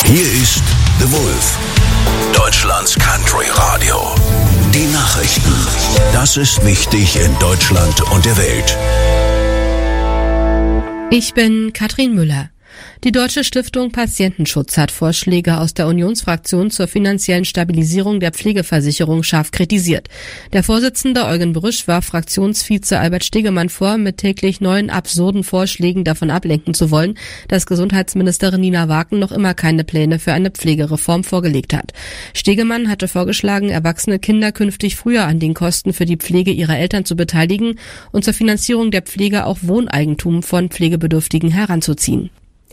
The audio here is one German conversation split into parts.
Hier ist The Wolf, Deutschlands Country Radio. Die Nachrichten. Das ist wichtig in Deutschland und der Welt. Ich bin Katrin Müller. Die Deutsche Stiftung Patientenschutz hat Vorschläge aus der Unionsfraktion zur finanziellen Stabilisierung der Pflegeversicherung scharf kritisiert. Der Vorsitzende Eugen Brüsch warf Fraktionsvize Albert Stegemann vor, mit täglich neuen absurden Vorschlägen davon ablenken zu wollen, dass Gesundheitsministerin Nina Wagen noch immer keine Pläne für eine Pflegereform vorgelegt hat. Stegemann hatte vorgeschlagen, erwachsene Kinder künftig früher an den Kosten für die Pflege ihrer Eltern zu beteiligen und zur Finanzierung der Pflege auch Wohneigentum von Pflegebedürftigen heranzuziehen.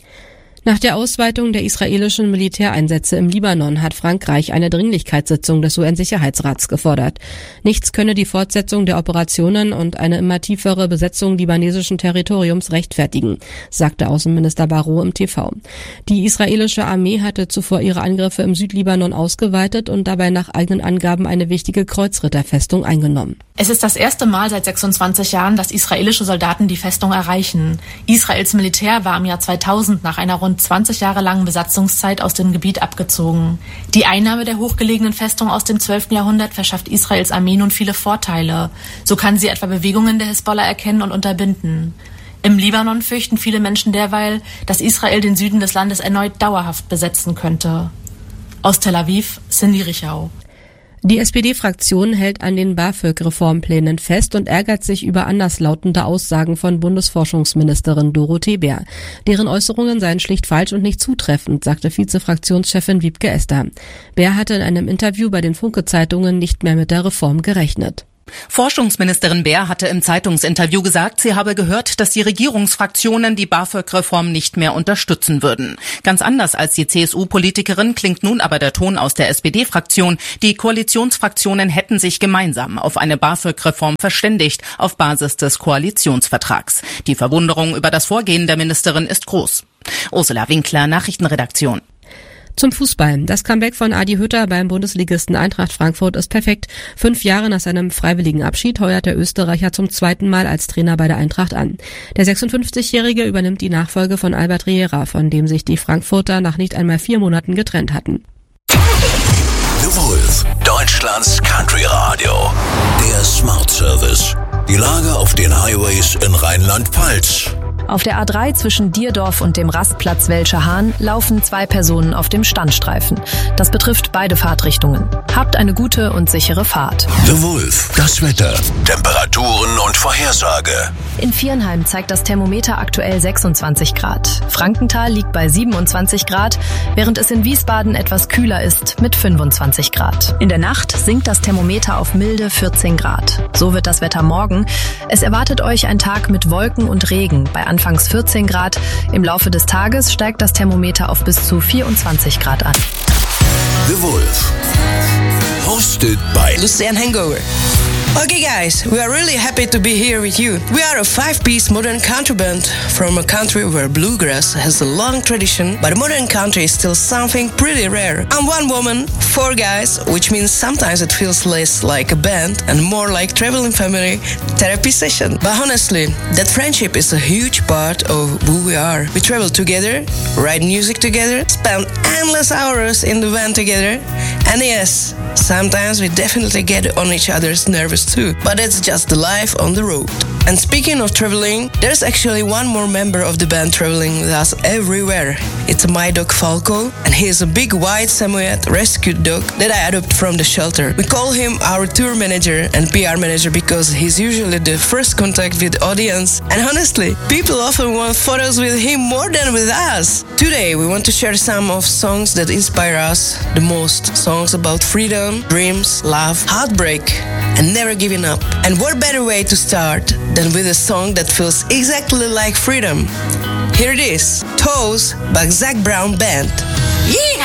Nach der Ausweitung der israelischen Militäreinsätze im Libanon hat Frankreich eine Dringlichkeitssitzung des UN-Sicherheitsrats gefordert. Nichts könne die Fortsetzung der Operationen und eine immer tiefere Besetzung libanesischen Territoriums rechtfertigen, sagte Außenminister Barrot im TV. Die israelische Armee hatte zuvor ihre Angriffe im Südlibanon ausgeweitet und dabei nach eigenen Angaben eine wichtige Kreuzritterfestung eingenommen. Es ist das erste Mal seit 26 Jahren, dass israelische Soldaten die Festung erreichen. Israels Militär war im Jahr 2000 nach einer rund 20 Jahre langen Besatzungszeit aus dem Gebiet abgezogen. Die Einnahme der hochgelegenen Festung aus dem 12. Jahrhundert verschafft Israels Armee nun viele Vorteile. So kann sie etwa Bewegungen der Hisbollah erkennen und unterbinden. Im Libanon fürchten viele Menschen derweil, dass Israel den Süden des Landes erneut dauerhaft besetzen könnte. Aus Tel Aviv, Cindy Richau. Die SPD-Fraktion hält an den BAföG-Reformplänen fest und ärgert sich über anderslautende Aussagen von Bundesforschungsministerin Dorothee Bär. Deren Äußerungen seien schlicht falsch und nicht zutreffend, sagte Vizefraktionschefin Wiebke Esther. Bär hatte in einem Interview bei den Funke-Zeitungen nicht mehr mit der Reform gerechnet. Forschungsministerin Bär hatte im Zeitungsinterview gesagt, sie habe gehört, dass die Regierungsfraktionen die BAföG-Reform nicht mehr unterstützen würden. Ganz anders als die CSU-Politikerin klingt nun aber der Ton aus der SPD-Fraktion. Die Koalitionsfraktionen hätten sich gemeinsam auf eine BAföG-Reform verständigt, auf Basis des Koalitionsvertrags. Die Verwunderung über das Vorgehen der Ministerin ist groß. Ursula Winkler, Nachrichtenredaktion. Zum Fußball. Das Comeback von Adi Hütter beim Bundesligisten Eintracht Frankfurt ist perfekt. 5 Jahre nach seinem freiwilligen Abschied heuert der Österreicher zum 2. Mal als Trainer bei der Eintracht an. Der 56-Jährige übernimmt die Nachfolge von Albert Riera, von dem sich die Frankfurter nach nicht einmal 4 Monaten getrennt hatten. The Wolf, Deutschlands Country Radio. Der Smart Service. Die Lage auf den Highways in Rheinland-Pfalz. Auf der A3 zwischen Dierdorf und dem Rastplatz Welsche Hahn laufen 2 Personen auf dem Standstreifen. Das betrifft beide Fahrtrichtungen. Habt eine gute und sichere Fahrt. The Wolf, das Wetter, Temperaturen und Vorhersage. In Viernheim zeigt das Thermometer aktuell 26 Grad. Frankenthal liegt bei 27 Grad, während es in Wiesbaden etwas kühler ist mit 25 Grad. In der Nacht sinkt das Thermometer auf milde 14 Grad. So wird das Wetter morgen. Es erwartet euch ein Tag mit Wolken und Regen bei anfangs 14 Grad. Im Laufe des Tages steigt das Thermometer auf bis zu 24 Grad an. The Wolf. Hosted by Lucian Hangover. Okay guys, we are really happy to be here with you. We are a 5-piece modern country band from a country where bluegrass has a long tradition, but modern country is still something pretty rare. I'm 1 woman, 4 guys, which means sometimes it feels less like a band and more like traveling family therapy session. But honestly, that friendship is a huge part of who we are. We travel together, write music together, spend endless hours in the van together, and yes, sometimes we definitely get on each other's nerves too, but it's just the life on the road. And speaking of traveling, there's actually one more member of the band traveling with us everywhere. It's my dog Falco, and he is a big white Samoyed rescued dog that I adopted from the shelter. We call him our tour manager and PR manager because he's usually the first contact with the audience. And honestly, people often want photos with him more than with us. Today we want to share some of songs that inspire us the most. Songs about freedom, dreams, love, heartbreak, and never giving up. And what better way to start than with a song that feels exactly like freedom? Here it is, Toes by Zac Brown Band. Yeah!